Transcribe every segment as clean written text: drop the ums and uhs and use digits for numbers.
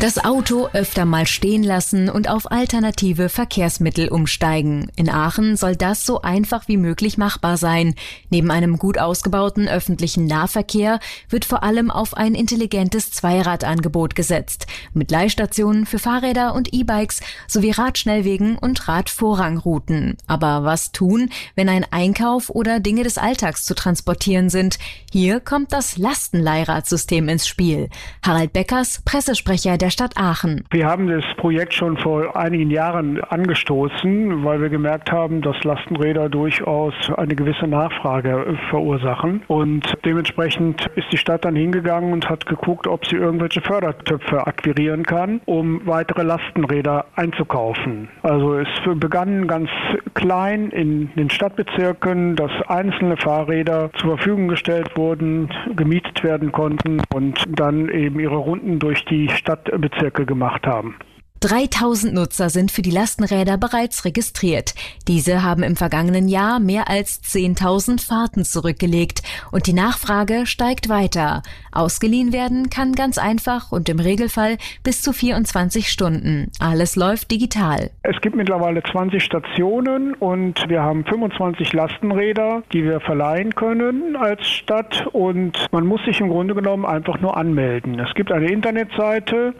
Das Auto öfter mal stehen lassen und auf alternative Verkehrsmittel umsteigen. In Aachen soll das so einfach wie möglich machbar sein. Neben einem gut ausgebauten öffentlichen Nahverkehr wird vor allem auf ein intelligentes Zweiradangebot gesetzt. Mit Leihstationen für Fahrräder und E-Bikes sowie Radschnellwegen und Radvorrangrouten. Aber was tun, wenn ein Einkauf oder Dinge des Alltags zu transportieren sind? Hier kommt das Lastenleihradsystem ins Spiel. Harald Beckers, Pressesprecher der Stadt Aachen. Wir haben das Projekt schon vor einigen Jahren angestoßen, weil wir gemerkt haben, dass Lastenräder durchaus eine gewisse Nachfrage verursachen. Und dementsprechend ist die Stadt dann hingegangen und hat geguckt, ob sie irgendwelche Fördertöpfe akquirieren kann, um weitere Lastenräder einzukaufen. Also es begann ganz klein in den Stadtbezirken, dass einzelne Fahrräder zur Verfügung gestellt wurden, gemietet werden konnten und dann eben ihre Runden durch die Stadtbezirke gemacht haben. 3000 Nutzer sind für die Lastenräder bereits registriert. Diese haben im vergangenen Jahr mehr als 10.000 Fahrten zurückgelegt und die Nachfrage steigt weiter. Ausgeliehen werden kann ganz einfach und im Regelfall bis zu 24 Stunden. Alles läuft digital. Es gibt mittlerweile 20 Stationen und wir haben 25 Lastenräder, die wir verleihen können als Stadt und man muss sich im Grunde genommen einfach nur anmelden. Es gibt eine Internetseite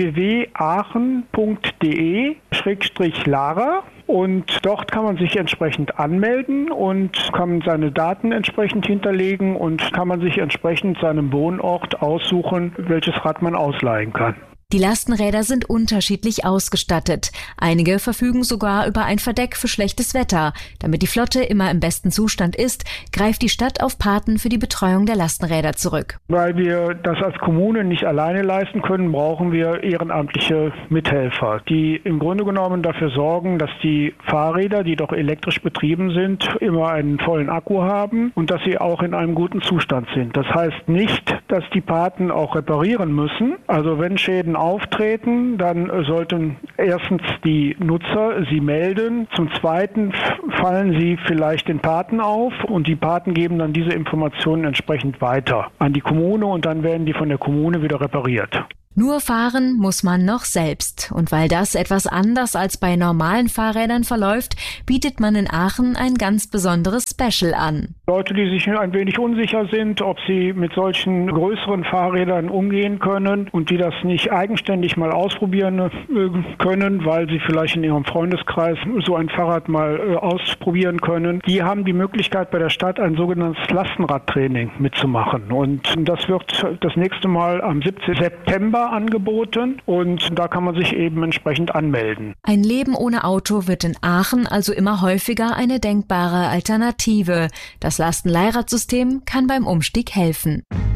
www.aachen.de/Lara und dort kann man sich entsprechend anmelden und kann seine Daten entsprechend hinterlegen und kann man sich entsprechend seinem Wohnort aussuchen, welches Rad man ausleihen kann. Die Lastenräder sind unterschiedlich ausgestattet. Einige verfügen sogar über ein Verdeck für schlechtes Wetter. Damit die Flotte immer im besten Zustand ist, greift die Stadt auf Paten für die Betreuung der Lastenräder zurück. Weil wir das als Kommune nicht alleine leisten können, brauchen wir ehrenamtliche Mithelfer, die im Grunde genommen dafür sorgen, dass die Fahrräder, die doch elektrisch betrieben sind, immer einen vollen Akku haben und dass sie auch in einem guten Zustand sind. Das heißt nicht, dass die Paten auch reparieren müssen. Also wenn Schäden auftreten, dann sollten erstens die Nutzer sie melden. Zum Zweiten fallen sie vielleicht den Paten auf und die Paten geben dann diese Informationen entsprechend weiter an die Kommune und dann werden die von der Kommune wieder repariert. Nur fahren muss man noch selbst. Und weil das etwas anders als bei normalen Fahrrädern verläuft, bietet man in Aachen ein ganz besonderes Special an. Leute, die sich ein wenig unsicher sind, ob sie mit solchen größeren Fahrrädern umgehen können und die das nicht eigenständig mal ausprobieren können, weil sie vielleicht in ihrem Freundeskreis so ein Fahrrad mal ausprobieren können, die haben die Möglichkeit bei der Stadt ein sogenanntes Lastenradtraining mitzumachen. Und das wird das nächste Mal am 17. September angeboten und da kann man sich eben entsprechend anmelden. Ein Leben ohne Auto wird in Aachen also immer häufiger eine denkbare Alternative. Das Lastenleihradsystem kann beim Umstieg helfen.